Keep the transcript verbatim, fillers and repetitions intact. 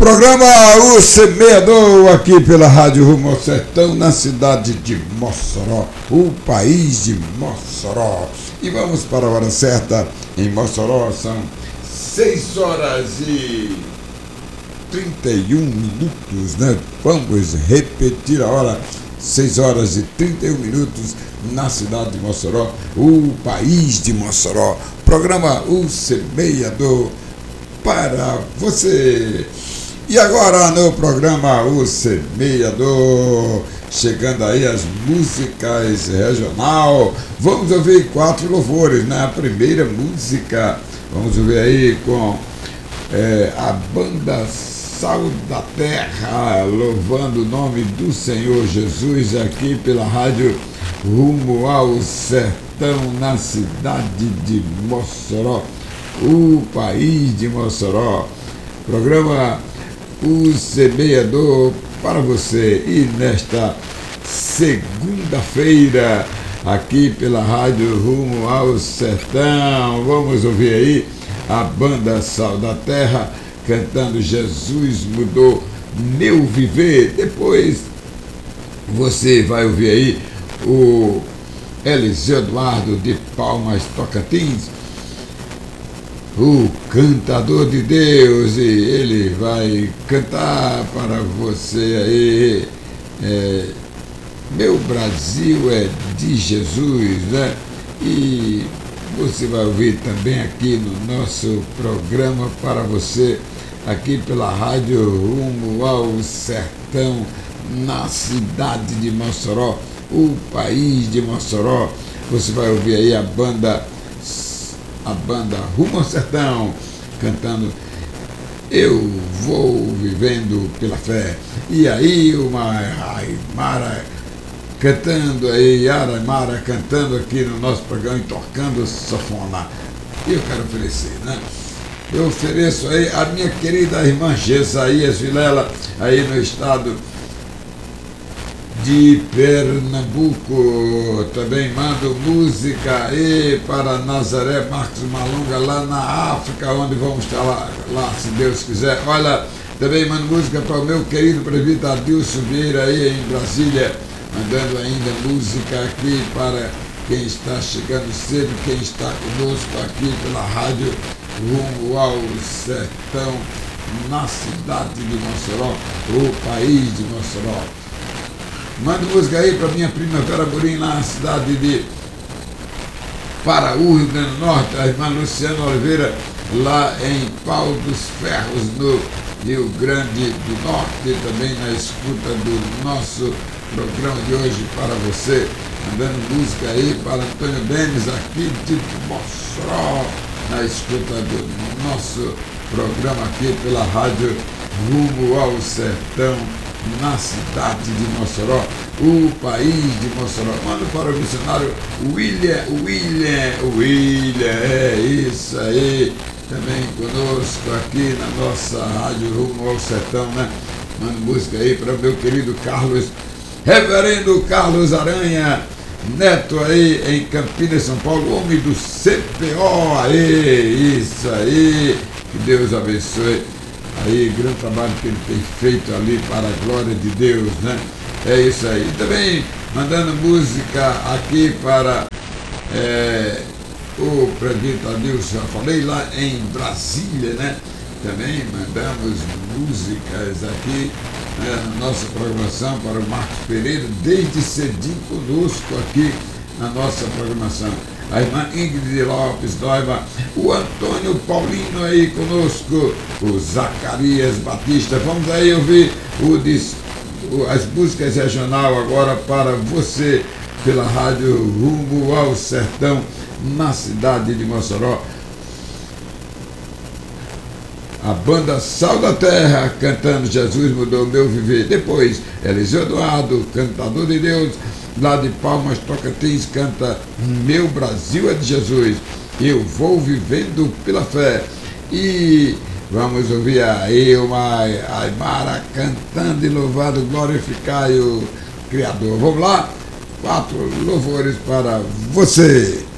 Programa O Semeador, aqui pela Rádio Rumo ao Sertão, na cidade de Mossoró, o país de Mossoró. E vamos para a hora certa. Em Mossoró são seis horas e trinta e um minutos, né? Vamos repetir a hora. seis horas e trinta e um minutos na cidade de Mossoró, o país de Mossoró. Programa O Semeador para você. E agora no programa O Semeador, chegando aí as músicas regional. Vamos ouvir quatro louvores, né? A primeira música, vamos ouvir aí com é, a banda Sal da Terra, louvando o nome do Senhor Jesus, aqui pela rádio Rumo ao Sertão, na cidade de Mossoró, o país de Mossoró. Programa O Semeador para você. E nesta segunda-feira, aqui pela rádio Rumo ao Sertão, vamos ouvir aí a banda Sal da Terra cantando Jesus Mudou Meu Viver. Depois você vai ouvir aí o Eliseu Eduardo de Palmas, Tocantins, o cantador de Deus, e ele vai cantar para você aí é, Meu Brasil é de Jesus, né? E você vai ouvir também aqui no nosso programa para você, aqui pela rádio Rumo ao Sertão, na cidade de Mossoró, o país de Mossoró. Você vai ouvir aí a banda a banda Rumo ao Sertão cantando Eu Vou Vivendo pela Fé. E aí uma Aymara cantando aí, Yara Aymara cantando aqui no nosso programa e tocando sanfona. E eu quero oferecer, né? Eu ofereço aí a minha querida irmã Gesaías Vilela, aí no estado de Pernambuco. Também mando música aí para Nazaré Marcos Malunga, lá na África, onde vamos estar lá, lá se Deus quiser. Olha, também mando música para o meu querido prefeito Adilson Vieira aí em Brasília, mandando ainda música aqui para quem está chegando cedo, quem está conosco aqui pela rádio Rumo ao Sertão, na cidade de Mossoró, o país de Mossoró. Mando música aí para minha prima Vera Burim, lá na cidade de Paraú, Rio Grande do Norte, a irmã Luciana Oliveira, lá em Pau dos Ferros, no Rio Grande do Norte, também na escuta do nosso programa de hoje para você. Mandando música aí para Antônio Denis, aqui de Mossoró, na escuta do nosso programa aqui pela rádio Rumo ao Sertão, na cidade de Mossoró, o país de Mossoró. Mando para o missionário William, William, William, é isso aí, também conosco aqui na nossa rádio Rumo ao Sertão, né? Mando música aí para o meu querido Carlos, reverendo Carlos Aranha Neto, aí em Campinas, São Paulo, homem do C P O, aí, isso aí, que Deus abençoe. Aí, grande trabalho que ele tem feito ali para a glória de Deus, né? É isso aí. E também mandando música aqui para é, o prefeito Adilson, já falei, lá em Brasília, né? Também mandamos músicas aqui, né, na nossa programação para o Marcos Pereira, desde cedinho conosco aqui na nossa programação. A irmã Ingrid Lopes Noiva, o Antônio Paulino aí conosco, o Zacarias Batista. Vamos aí ouvir o, o, as músicas regional agora para você pela rádio Rumo ao Sertão, na cidade de Mossoró. A banda Sal da Terra cantando Jesus Mudou Meu Viver. Depois, Eliseu Eduardo, cantador de Deus, lá de Palmas, Tocantins, canta Meu Brasil é de Jesus, Eu Vou Vivendo pela Fé. E vamos ouvir aí uma Aymara cantando e louvado, glorificai o Criador. Vamos lá? Quatro louvores para você.